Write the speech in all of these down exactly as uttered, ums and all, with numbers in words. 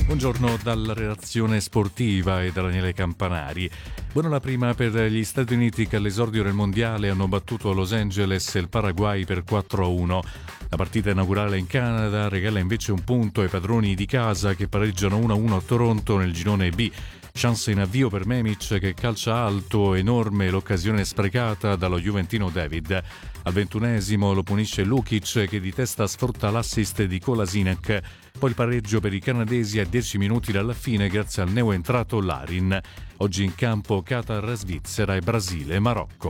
Buongiorno dalla redazione sportiva e da Daniele Campanari. Buona la prima per gli Stati Uniti che all'esordio del mondiale hanno battuto a Los Angeles e il Paraguay per quattro a uno. La partita inaugurale in Canada regala invece un punto ai padroni di casa che pareggiano uno a uno a Toronto nel girone B. Chance in avvio per Memic che calcia alto, enorme l'occasione sprecata dallo juventino David. Al ventunesimo lo punisce Lukic che di testa sfrutta l'assist di Kolasinac. Poi il pareggio per i canadesi a dieci minuti dalla fine grazie al neoentrato Larin. Oggi in campo Qatar, Svizzera e Brasile, Marocco.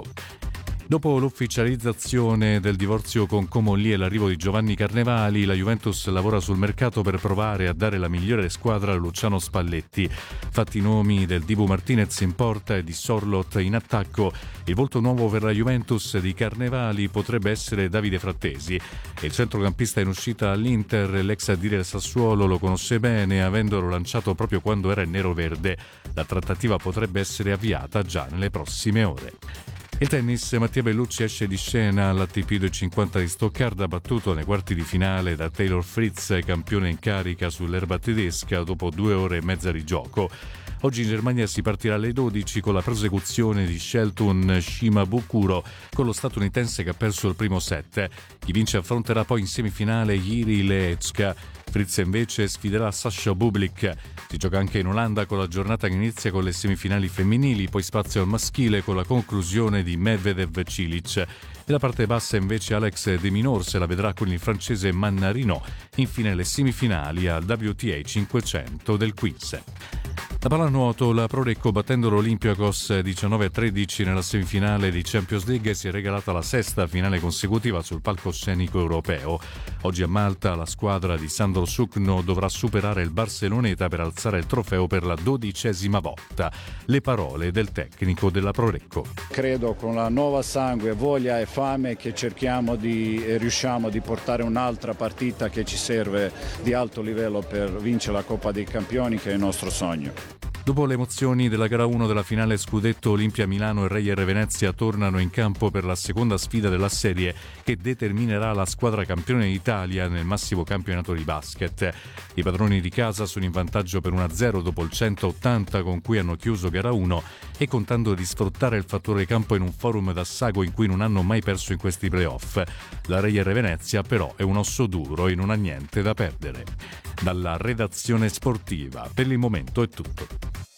Dopo l'ufficializzazione del divorzio con Comolli e l'arrivo di Giovanni Carnevali, la Juventus lavora sul mercato per provare a dare la migliore squadra a Luciano Spalletti. Fatti i nomi del Dibu Martinez in porta e di Sorlot in attacco. Il volto nuovo per la Juventus di Carnevali potrebbe essere Davide Frattesi. Il centrocampista in uscita all'Inter, l'ex dire del Sassuolo, lo conosce bene, avendolo lanciato proprio quando era in nero-verde. La trattativa potrebbe essere avviata già nelle prossime ore. Il tennis, Mattia Bellucci esce di scena all'A T P duecentocinquanta di Stoccarda, battuto nei quarti di finale da Taylor Fritz, campione in carica sull'erba tedesca dopo due ore e mezza di gioco. Oggi in Germania si partirà alle dodici con la prosecuzione di Shelton Shimabukuro con lo statunitense che ha perso il primo set. Chi vince affronterà poi in semifinale Jiri Lehecka. Fritz invece sfiderà Sascha Bublik. Si gioca anche in Olanda con la giornata che inizia con le semifinali femminili, poi spazio al maschile con la conclusione di Medvedev-Cilic. Nella parte bassa invece Alex De Minaur se la vedrà con il francese Mannarino. Infine le semifinali al W T A cinquecento del Queens. La pallanuoto, la Prorecco battendo l'Olympiakos diciannove a tredici nella semifinale di Champions League si è regalata la sesta finale consecutiva sul palcoscenico europeo. Oggi a Malta la squadra di Sandro Sukno dovrà superare il Barceloneta per alzare il trofeo per la dodicesima volta. Le parole del tecnico della Prorecco. Credo con la nuova sangue, voglia e fame che cerchiamo di e riusciamo di portare un'altra partita che ci serve di alto livello per vincere la Coppa dei Campioni, che è il nostro sogno. Dopo le emozioni della gara uno della finale scudetto, Olimpia Milano e Reyer Venezia tornano in campo per la seconda sfida della serie che determinerà la squadra campione d'Italia nel massimo campionato di basket. I padroni di casa sono in vantaggio per uno a zero dopo il centottanta con cui hanno chiuso gara uno e contando di sfruttare il fattore campo in un forum d'assago in cui non hanno mai perso in questi playoff. La Reyer Venezia però è un osso duro e non ha niente da perdere. Dalla redazione sportiva, per il momento è tutto.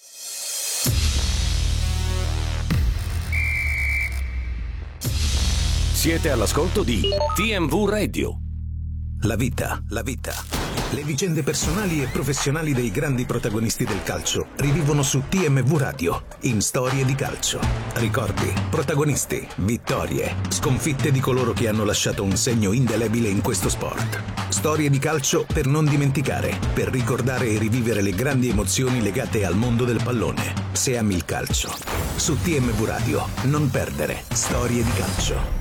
Siete all'ascolto di T M V Radio. La vita, la vita. Le vicende personali e professionali dei grandi protagonisti del calcio rivivono su T M V Radio in Storie di Calcio. Ricordi, protagonisti, vittorie, sconfitte di coloro che hanno lasciato un segno indelebile in questo sport. Storie di calcio per non dimenticare, per ricordare e rivivere le grandi emozioni legate al mondo del pallone. Se ami il calcio. Su T M V Radio, non perdere Storie di Calcio.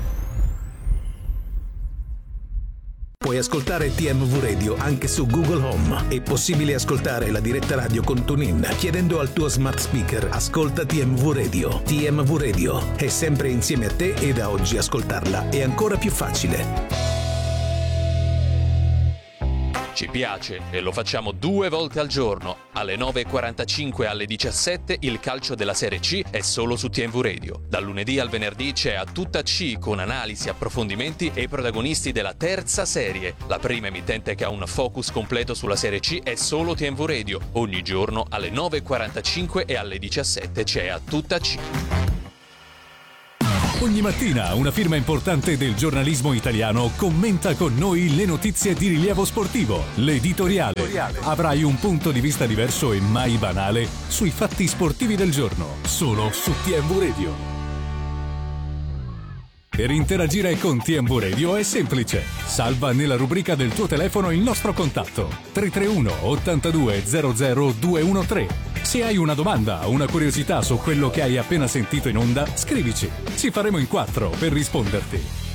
Puoi ascoltare T M V Radio anche su Google Home. È possibile ascoltare la diretta radio con TuneIn chiedendo al tuo smart speaker "Ascolta T M V Radio". T M V Radio è sempre insieme a te e da oggi ascoltarla è ancora più facile. Ci piace e lo facciamo due volte al giorno. Alle nove e quarantacinque e alle diciassette il calcio della Serie C è solo su T M V Radio. Dal lunedì al venerdì c'è A Tutta C con analisi, approfondimenti e i protagonisti della terza serie. La prima emittente che ha un focus completo sulla Serie C è solo T M V Radio. Ogni giorno alle nove e quarantacinque e alle diciassette c'è A Tutta C. Ogni mattina una firma importante del giornalismo italiano commenta con noi le notizie di rilievo sportivo. L'editoriale. Avrai un punto di vista diverso e mai banale sui fatti sportivi del giorno, solo su T M V Radio. Per interagire con T M V Radio è semplice. Salva nella rubrica del tuo telefono il nostro contatto tre tre uno ottantadue zero zero due uno tre. Se hai una domanda o una curiosità su quello che hai appena sentito in onda, scrivici. Ci faremo in quattro per risponderti.